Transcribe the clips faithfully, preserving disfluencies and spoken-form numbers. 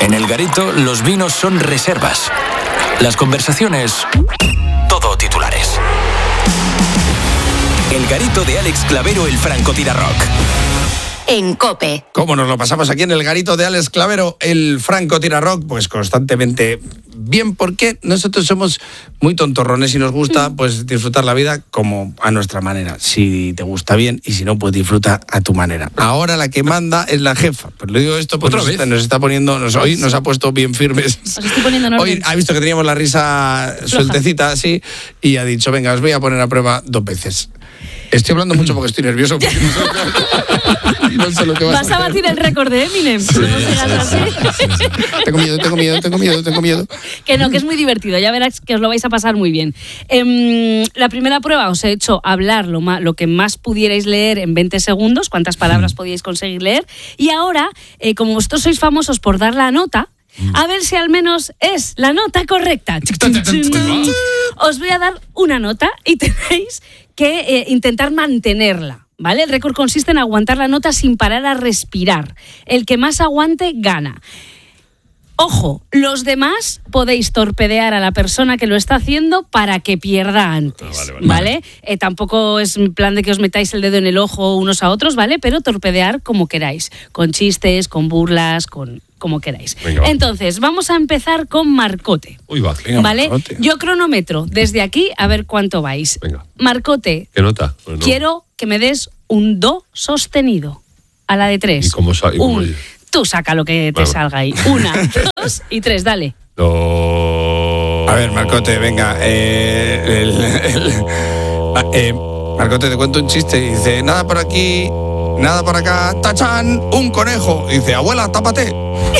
En El Garito, los vinos son reservas. Las conversaciones, todo titulares. El Garito de Alex Clavero, el francotirarrock. En COPE. ¿Cómo nos lo pasamos aquí en el Garito de Alex Clavero, el francotirarrock? Pues constantemente bien, porque nosotros somos muy tontorrones y nos gusta pues disfrutar la vida como a nuestra manera. Si te gusta bien y si no, pues disfruta a tu manera. Ahora la que manda es la jefa. Pues le digo esto porque nos está, nos está poniendo, nos, hoy nos ha puesto bien firmes. Os estoy poniendo en orden. Hoy ha visto que teníamos la risa Floja. sueltecita así y ha dicho, venga, os voy a poner a prueba dos veces. Estoy hablando mucho porque estoy nervioso. Porque no, no sé lo que vas, vas a, a batir el récord de Eminem. Sí, no sigas sí, así. Sí, sí. Tengo miedo, tengo miedo, tengo miedo, tengo miedo. Que no, que es muy divertido. Ya verás que os lo vais a pasar muy bien. Eh, la primera prueba os he hecho hablar lo, ma- lo que más pudierais leer en veinte segundos, cuántas palabras podíais conseguir leer. Y ahora, eh, como vosotros sois famosos por dar la nota, a ver si al menos es la nota correcta. Os voy a dar una nota y tenéis que eh, intentar mantenerla, ¿vale? El récord consiste en aguantar la nota sin parar a respirar. El que más aguante, gana. Ojo, los demás podéis torpedear a la persona que lo está haciendo para que pierda antes, ah, vale? vale, ¿vale? vale. Eh, tampoco es en plan de que os metáis el dedo en el ojo unos a otros, ¿vale? Pero torpedear como queráis, con chistes, con burlas, con... como queráis. Venga, va. Entonces, vamos a empezar con Marcote. Uy, va. Venga, ¿vale? Marcote. Yo cronometro desde aquí a ver cuánto vais. Venga. Marcote. ¿Qué nota? Pues no. Quiero que me des un do sostenido a la de tres. ¿Y cómo sa- y cómo un, es? Tú saca lo que te Vale. salga ahí. Una, dos y tres, dale. No. A ver, Marcote, venga. Eh, el, el, ah, eh, Marcote, te cuento un chiste. Dice, nada por aquí, nada por acá. ¡Tachán! Un conejo. Dice, abuela, tápate.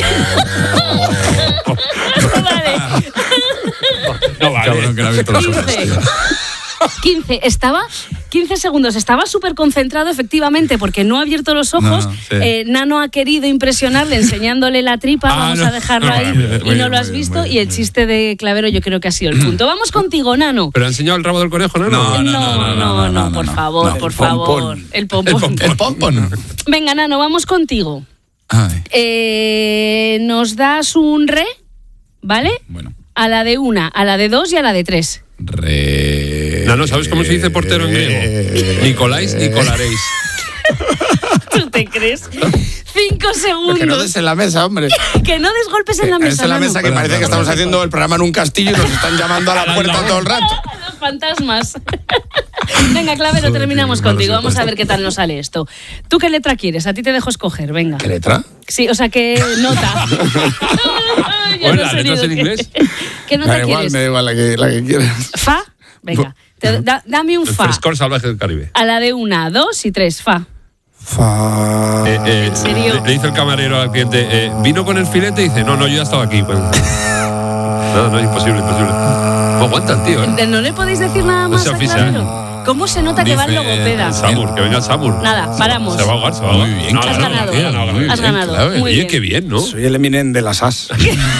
Vale. No vale. Cabrón, que no ha abierto los ojos, quince. tío. quince. Estaba... quince segundos. Estaba súper concentrado, efectivamente, porque no ha abierto los ojos. No, no, sí. eh, Nano ha querido impresionarle enseñándole la tripa. Ah, Vamos no. a dejarlo No, ahí. muy bien, y muy no bien, lo has muy bien, visto. muy bien, Y el muy chiste de Clavero yo creo que ha sido el punto. Vamos contigo, Nano. ¿Pero ha enseñado el rabo del conejo, no? No, No, no, no, no, por favor, no. por El favor. pompón. El pompón. El pompón. Venga, Nano, vamos contigo. Ay, Eh, nos das un re, ¿vale? bueno. A la de una, a la de dos y a la de tres. Re... No, no, ¿sabes cómo se dice portero en griego? Nicoláis, Nicolaréis. ¿Tú te crees? Cinco segundos. Que no des en la mesa, hombre. Que no des golpes en la Que mesa. des en la Nano. mesa que parece que estamos haciendo el programa en un castillo y nos están llamando a la puerta todo el rato. Los fantasmas. Venga, Clavero, Joder, terminamos qué malo contigo. se Vamos pasa. a ver qué tal nos sale esto. ¿Tú qué letra quieres? A ti te dejo escoger, venga. ¿Qué letra? Sí, o sea, ¿qué nota? Ya Bueno, no sé ¿las ni letras lo en que- inglés? ¿Qué nota Da igual, quieres? me da igual la que, la que quieras. ¿Fa? Venga, te- da- dame un El fa. frescor salvaje del Caribe. A la de una, dos y tres, fa. Fa. Eh, eh, ¿En serio? Le, le dice el camarero al cliente, eh, ¿vino con el filete? Y dice, no, no, yo ya estaba aquí. Pues, no, no, imposible, imposible. No aguanta el tío, ¿eh? ¿No le podéis decir nada No más se a oficia, Clavero? ¿Cómo se nota que va el Dice, logopeda? El Samur, que venga el Samur. Nada, paramos. Se va a ahogar, se va a ahogar. Muy bien, No, Has no, no, ganado. no, no, no, no, no. Has ganado. claro. Muy Oye, bien. qué bien, ¿no? Soy el Eminem de las as.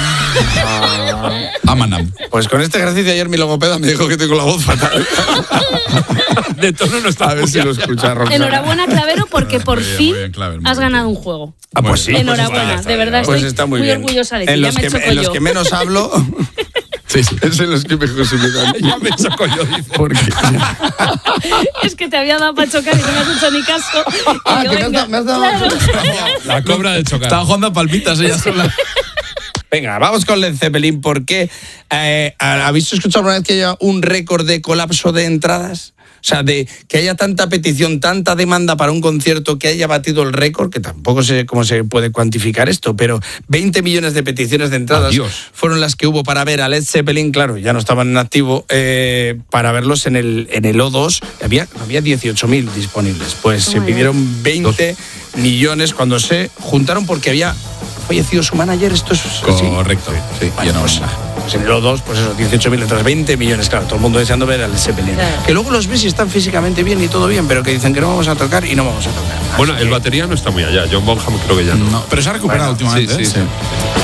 Amanam. Pues con este ejercicio ayer mi logopeda me dijo que tengo la voz fatal. De tono no está A ver si lo escucha Roxana. Enhorabuena, Clavero, porque por Muy bien, fin muy bien, Claver, muy has bien. ganado un juego. Ah, pues sí. Enhorabuena, está de bien, verdad Pues estoy está muy, muy bien. orgullosa de ti. En Ya los, me que, choco en los yo. que menos hablo, Sí, sí. es en los que mejor se me dan. Ya me saco yo, dice. Porque Es que te había dado para chocar y no me has hecho ni caso. Y Ah, yo, que me has venga, dado- me has dado- claro. La cobra de chocar. Estaba jugando a palmitas ella sola. Venga, vamos con Led Zeppelin, porque eh, ¿habéis escuchado alguna vez que haya un récord de colapso de entradas? O sea, de que haya tanta petición, tanta demanda para un concierto que haya batido el récord, que tampoco sé cómo se puede cuantificar esto, pero veinte millones de peticiones de entradas Adiós. fueron las que hubo para ver a Led Zeppelin. Claro, ya no estaban en activo, eh, para verlos en el, en el O dos. Había, había dieciocho mil disponibles. Pues se Toma ya. pidieron veinte millones cuando se juntaron porque había fallecido su manager. Esto es así. Correcto. Sí, Vale, yo no. pues, pues en el O dos, pues eso, dieciocho mil entradas, veinte millones, claro, todo el mundo deseando ver al Zeppelin. Claro. Que luego los ves y están físicamente bien y todo bien, pero que dicen que no vamos a tocar y no vamos a tocar. Bueno, Así el que- batería no está muy allá. John Bonham creo que ya no. No, pero se ha recuperado Bueno, últimamente. sí, sí, ¿eh? sí.